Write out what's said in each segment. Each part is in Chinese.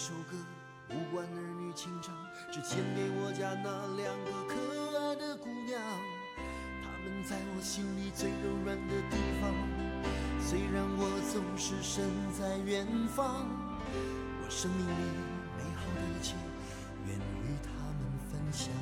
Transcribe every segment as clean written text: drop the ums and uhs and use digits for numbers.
首歌无关儿女情长，只献给我家那2个可爱的姑娘，她们在我心里最柔软的地方，虽然我总是身在远方，我生命里美好的一切愿与她们分享。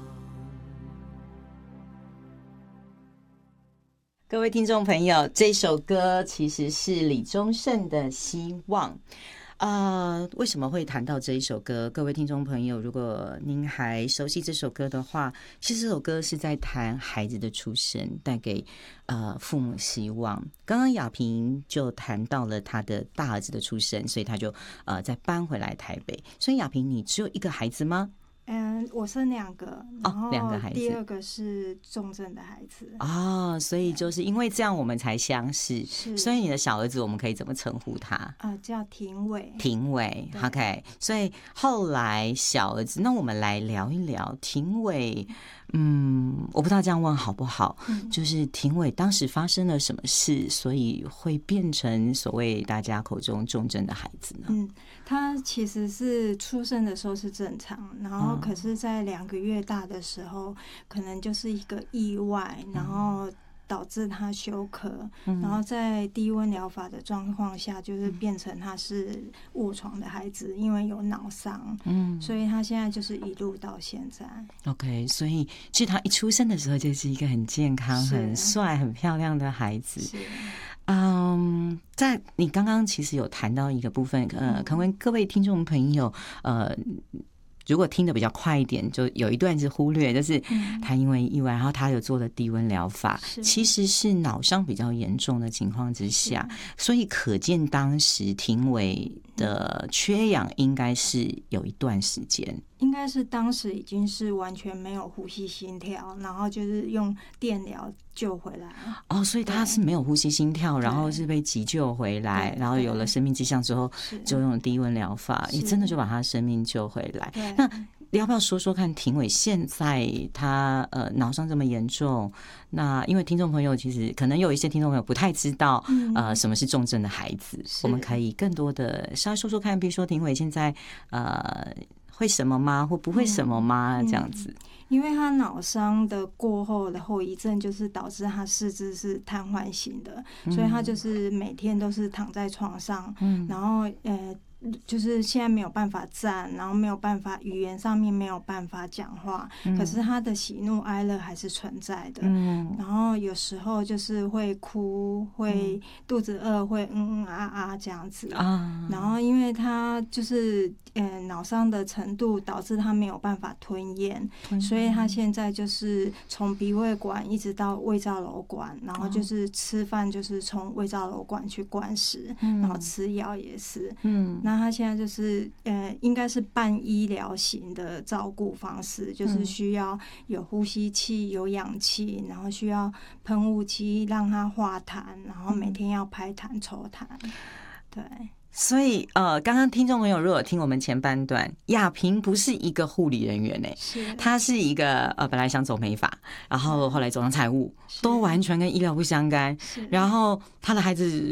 各位听众朋友，这首歌其实是李宗盛的《希望》。为什么会谈到这一首歌？各位听众朋友，如果您还熟悉这首歌的话，其实这首歌是在谈孩子的出生，带给父母希望。刚刚雅萍就谈到了他的大儿子的出生，所以他就再搬回来台北。所以雅萍，你只有一个孩子吗？ 我生2个，然后 2个孩子， 第2个是重症的孩子。 所以就是因为这样我们才相识。所以你的小儿子我们可以怎么称呼他？ 叫廷伟。 廷伟 ，OK。所以后来小儿子，那我们来聊一聊廷伟。我不知道这样问好不好？就是廷伟当时发生了什么事，所以会变成所谓大家口中重症的孩子呢？ 他其实是出生的时候是正常，然后可是在2个月大的时候，可能就是一个意外，然后导致他休克，然后在低温疗法的状况下，就是变成他是卧床的孩子，因为有脑伤，所以他现在就是一路到现在。 OK， 所以其实他一出生的时候就是一个很健康、很帅、很漂亮的孩子。在你刚刚其实有谈到一个部分，可能各位听众朋友，如果听得比较快一点，就有一段是忽略，就是他因为意外，然后他有做了低温疗法，其实是脑伤比较严重的情况之下，所以可见当时廷伟的缺氧应该是有一段时间。 应该是当时已经是完全没有呼吸心跳，然后就是用电疗救回来。 所以他是没有呼吸心跳，然后是被急救回来，然后有了生命迹象之后，就用低温疗法，也真的就把他生命救回来。那要不要说说看，廷伟现在他脑伤这么严重？那因为听众朋友其实可能有一些听众朋友不太知道什么是重症的孩子，我们可以更多的稍微说说看，比如说廷伟现在会什么吗？或不会什么吗？这样子。 因为他脑伤的过后的后遗症就是导致他四肢是瘫痪型的，所以他就是每天都是躺在床上，然后就是现在没有办法站，然后没有办法语言上面没有办法讲话，可是他的喜怒哀乐还是存在的。然后有时候就是会哭，会肚子饿，会这样子。然后因为他就是脑伤的程度导致他没有办法吞咽，所以他现在就是从鼻胃管一直到胃造瘘管，然后就是吃饭就是从胃造瘘管去灌食，然后吃药也是。那他现在就是应该是半医疗型的照顾方式，就是需要有呼吸器、有氧气，然后需要喷雾机让他化痰，然后每天要拍痰抽痰。对。 所以刚刚听众朋友如果听我们前半段，雅萍不是一个护理人员她是一个本来想走美发，然后后来走上财务，都完全跟医疗不相干。然后她的孩子